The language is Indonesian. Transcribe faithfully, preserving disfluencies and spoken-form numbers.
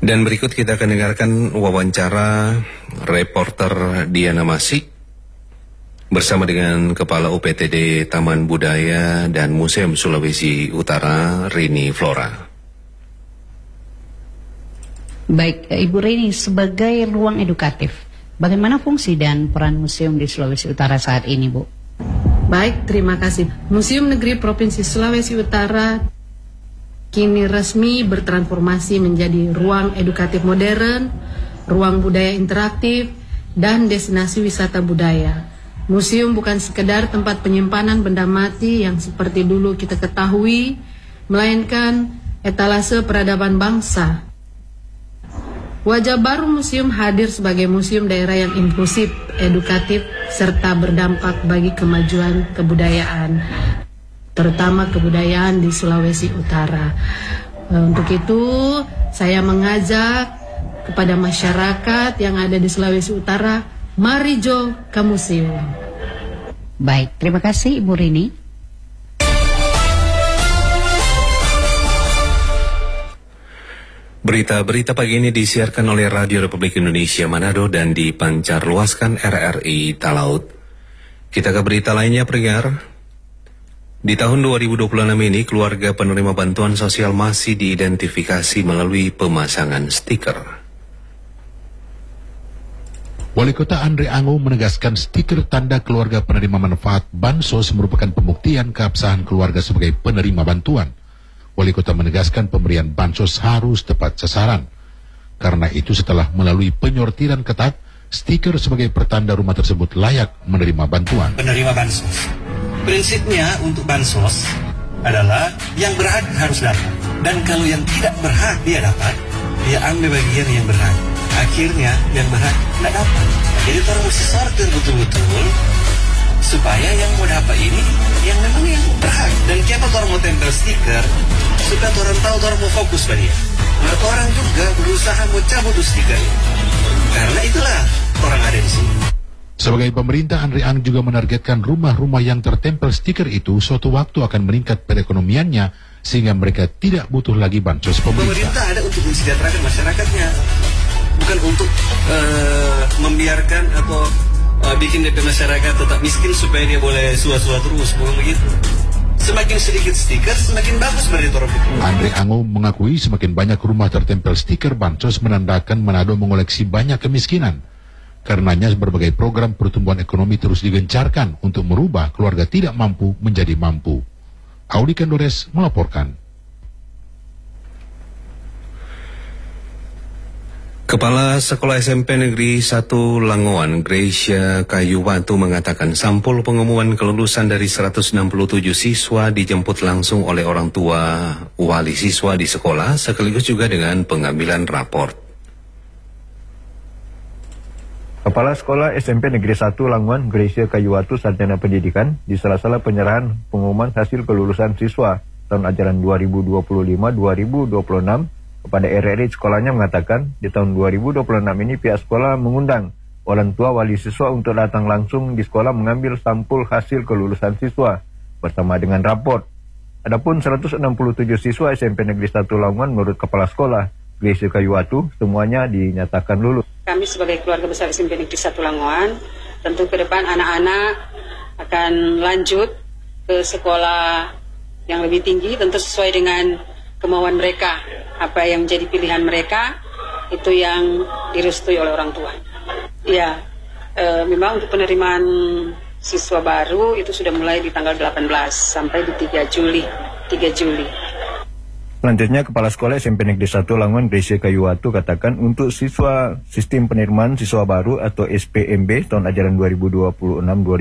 Dan berikut kita akan dengarkan wawancara reporter Diana Masih bersama dengan Kepala U P T D Taman Budaya dan Museum Sulawesi Utara, Rini Flora. Baik, Ibu Rini, sebagai ruang edukatif, bagaimana fungsi dan peran museum di Sulawesi Utara saat ini, Bu? Baik, terima kasih. Museum Negeri Provinsi Sulawesi Utara kini resmi bertransformasi menjadi ruang edukatif modern, ruang budaya interaktif, dan destinasi wisata budaya. Museum bukan sekedar tempat penyimpanan benda mati yang seperti dulu kita ketahui, melainkan etalase peradaban bangsa. Wajah baru museum hadir sebagai museum daerah yang inklusif, edukatif, serta berdampak bagi kemajuan kebudayaan, terutama kebudayaan di Sulawesi Utara. Untuk itu, saya mengajak kepada masyarakat yang ada di Sulawesi Utara, mari jo ke museum. Baik, terima kasih Ibu Rini. Berita-berita pagi ini disiarkan oleh Radio Republik Indonesia Manado dan dipancarluaskan R R I Talaut. Kita ke berita lainnya, pendengar. Di tahun dua ribu dua puluh enam ini, keluarga penerima bantuan sosial masih diidentifikasi melalui pemasangan stiker. Wali Kota Andre Ango menegaskan stiker tanda keluarga penerima manfaat Bansos merupakan pembuktian keabsahan keluarga sebagai penerima bantuan. Wali Kota menegaskan pemberian Bansos harus tepat sasaran. Karena itu setelah melalui penyortiran ketat, stiker sebagai pertanda rumah tersebut layak menerima bantuan. Penerima Bansos. Prinsipnya untuk Bansos adalah yang berhak harus dapat. Dan kalau yang tidak berhak dia dapat, dia ambil bagian yang berhak. Akhirnya yang berhak tidak dapat. Jadi orang mesti sortir betul-betul supaya yang mau dapat ini yang memang yang berhak. Dan siapa orang mau tempel stiker supaya orang tahu orang mau fokus pada dia. Maka orang juga berusaha mau cabut stiker ini. Karena itulah orang ada di sini. Sebagai pemerintah, Andre Ang juga menargetkan rumah-rumah yang tertempel stiker itu suatu waktu akan meningkat perekonomiannya sehingga mereka tidak butuh lagi bansos pemerintah. Pemerintah ada untuk mensejahterakan masyarakatnya, bukan untuk uh, membiarkan atau uh, bikin D P masyarakat tetap miskin supaya dia boleh sua-sua terus, bukan begitu. Semakin sedikit stiker, semakin bagus bagi orang itu. Andre Ango mengakui semakin banyak rumah tertempel stiker bansos menandakan Manado mengoleksi banyak kemiskinan. Karenanya berbagai program pertumbuhan ekonomi terus digencarkan untuk merubah keluarga tidak mampu menjadi mampu. Audi Kandores melaporkan. Kepala Sekolah S M P Negeri satu Langoan, Gracia Kayuwatu mengatakan sampul pengumuman kelulusan dari seratus enam puluh tujuh siswa dijemput langsung oleh orang tua wali siswa di sekolah sekaligus juga dengan pengambilan raport. Kepala Sekolah S M P Negeri satu Langoan, Gracia Kayuwatu Sarjana Pendidikan, di sela-sela penyerahan pengumuman hasil kelulusan siswa tahun ajaran dua ribu dua puluh lima dua ribu dua puluh enam kepada R R I sekolahnya mengatakan di tahun dua ribu dua puluh enam ini pihak sekolah mengundang orang tua wali siswa untuk datang langsung di sekolah mengambil sampul hasil kelulusan siswa bersama dengan raport. Adapun seratus enam puluh tujuh siswa S M P Negeri satu Langoan menurut Kepala Sekolah Gracia Kayuwatu semuanya dinyatakan lulus. Kami sebagai keluarga besar S M P Negeri satu Langoan, tentu ke depan anak-anak akan lanjut ke sekolah yang lebih tinggi, tentu sesuai dengan kemauan mereka. Apa yang menjadi pilihan mereka, itu yang direstui oleh orang tua. Ya, e, memang untuk penerimaan siswa baru itu sudah mulai di tanggal delapan belas sampai di tiga Juli. Selanjutnya, Kepala Sekolah S M P Negeri satu Langoan Gracia Kayuwatu katakan untuk siswa sistem penerimaan siswa baru atau S P M B tahun ajaran dua ribu dua puluh enam dua ribu